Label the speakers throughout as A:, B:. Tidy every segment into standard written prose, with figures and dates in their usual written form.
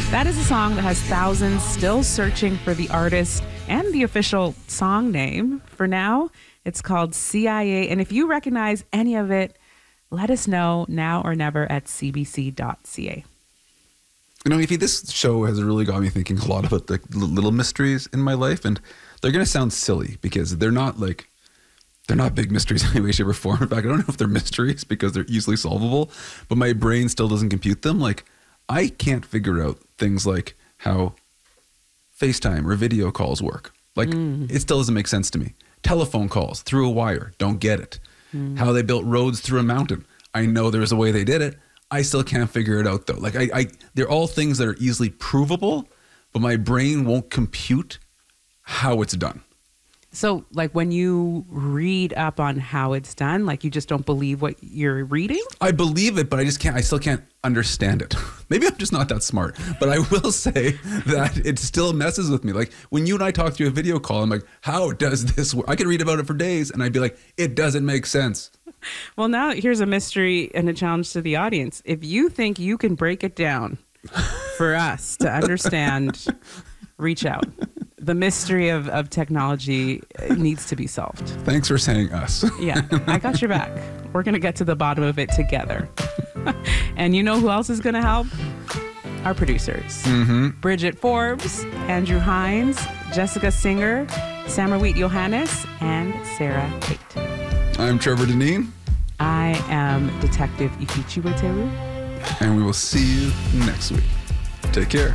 A: That is a song that has thousands still searching for the artist and the official song name. For now, it's called CIA. And if you recognize any of it, let us know now or never at cbc.ca.
B: You know, Evie, this show has really got me thinking a lot about the little mysteries in my life. And they're going to sound silly because they're not big mysteries in any way, shape, or form. In fact, I don't know if they're mysteries because they're easily solvable, but my brain still doesn't compute them. Like, I can't figure out things like how FaceTime or video calls work. Like, it still doesn't make sense to me. Telephone calls through a wire, don't get it. How they built roads through a mountain. I know there's a way they did it. I still can't figure it out, though. Like, they're all things that are easily provable, but my brain won't compute how it's done.
A: So, like, when you read up on how it's done, like, you just don't believe what you're reading?
B: I believe it, but I still can't understand it. Maybe I'm just not that smart, but I will say that it still messes with me. Like, when you and I talk through a video call, I'm like, how does this work? I could read about it for days and I'd be like, it doesn't make sense.
A: Well, now here's a mystery and a challenge to the audience. If you think you can break it down for us to understand, reach out. The mystery of technology needs to be solved.
B: Thanks for saying us.
A: Yeah, I got your back. We're going to get to the bottom of it together. And you know who else is going to help? Our producers. Bridget Forbes, Andrew Hines, Jessica Singer, Samarweet Johannes, and Sarah Tate.
B: I'm Trevor Deneen.
A: I am Detective Ifichi Weteru.
B: And we will see you next week. Take care.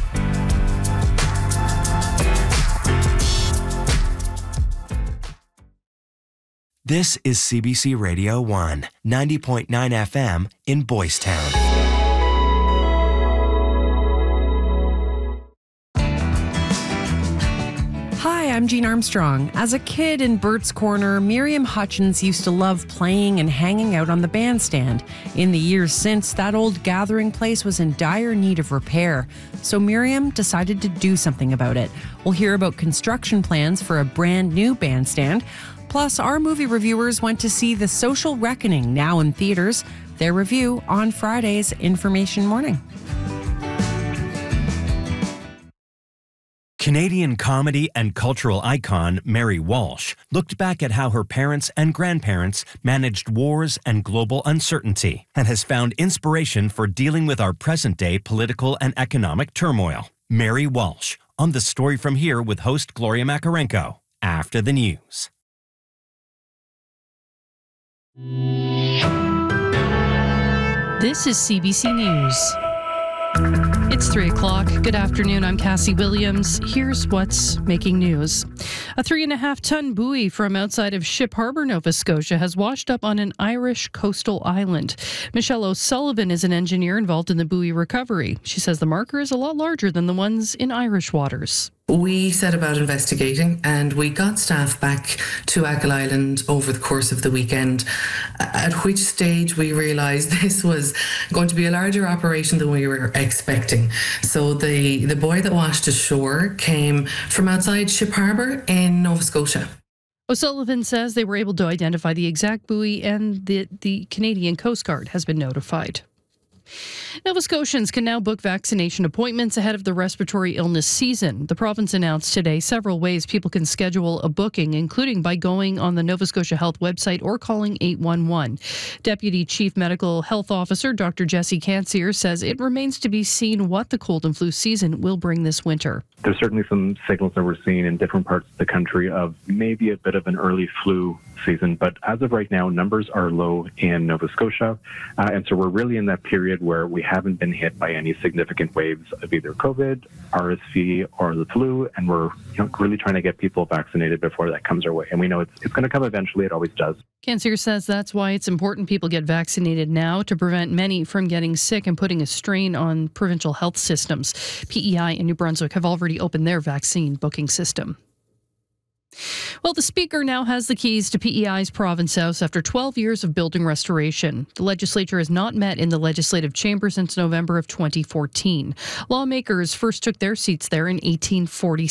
C: This is CBC Radio 1, 90.9 FM in Boys Town.
D: Hi, I'm Jean Armstrong. As a kid in Bert's Corner, Miriam Hutchins used to love playing and hanging out on the bandstand. In the years since, that old gathering place was in dire need of repair, so Miriam decided to do something about it. We'll hear about construction plans for a brand new bandstand. Plus, our movie reviewers went to see The Social Reckoning, now in theaters. Their review on Friday's Information Morning.
C: Canadian comedy and cultural icon Mary Walsh looked back at how her parents and grandparents managed wars and global uncertainty and has found inspiration for dealing with our present-day political and economic turmoil. Mary Walsh, on The Story From Here with host Gloria Makarenko, after the news.
E: This is CBC News. It's 3 o'clock. Good afternoon. I'm Cassie Williams. Here's what's making news. A 3.5-ton buoy from outside of Ship Harbour, Nova Scotia, has washed up on an Irish coastal island. Michelle O'Sullivan is an engineer involved in the buoy recovery. She says the marker is a lot larger than the ones in Irish waters.
F: We set about investigating and we got staff back to Achill Island over the course of the weekend, at which stage we realised this was going to be a larger operation than we were expecting. So the buoy that washed ashore came from outside Ship Harbour in Nova Scotia.
E: O'Sullivan says they were able to identify the exact buoy and the Canadian Coast Guard has been notified. Nova Scotians can now book vaccination appointments ahead of the respiratory illness season. The province announced today several ways people can schedule a booking, including by going on the Nova Scotia Health website or calling 811. Deputy Chief Medical Health Officer Dr. Jesse Cansier says it remains to be seen what the cold and flu season will bring this winter.
G: There's certainly some signals that we're seeing in different parts of the country of maybe a bit of an early flu season, but as of right now, numbers are low in Nova Scotia, and so we're really in that period where we haven't been hit by any significant waves of either COVID, RSV, or the flu, and we're really trying to get people vaccinated before that comes our way. And we know it's going to come eventually. It always does.
E: Cansier says that's why it's important people get vaccinated now to prevent many from getting sick and putting a strain on provincial health systems. PEI and New Brunswick have already opened their vaccine booking system. Well, the Speaker now has the keys to PEI's Province House after 12 years of building restoration. The legislature has not met in the legislative chamber since November of 2014. Lawmakers first took their seats there in 1846.